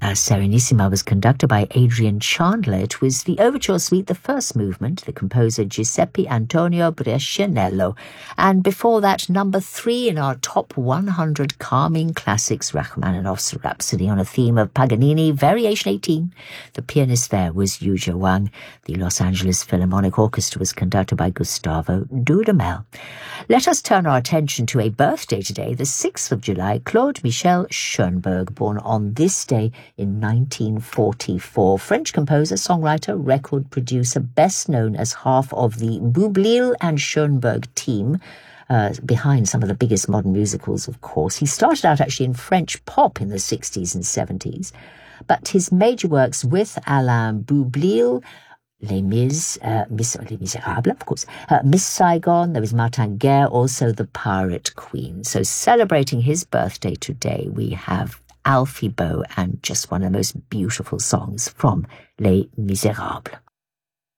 Serenissima was conducted by Adrian Chandler. It was the overture suite, the first movement, the composer Giuseppe Antonio Brescianello. And before that, number 3 in our top 100 calming classics, Rachmaninoff's Rhapsody on a Theme of Paganini, Variation 18. The pianist there was Yuja Wang. The Los Angeles Philharmonic Orchestra was conducted by Gustavo Dudamel. Let us turn our attention to a birthday today, the 6th of July, Claude Michel Schoenberg, born on this day in 1944. French composer, songwriter, record producer, best known as half of the Boublil and Schoenberg team, behind some of the biggest modern musicals, of course. He started out actually in French pop in the 60s and 70s, but his major works with Alain Boublil, Les Miserables, of course, Miss Saigon, there was Martin Guerre, also The Pirate Queen. So celebrating his birthday today, we have Alfie Boe and just one of the most beautiful songs from Les Miserables.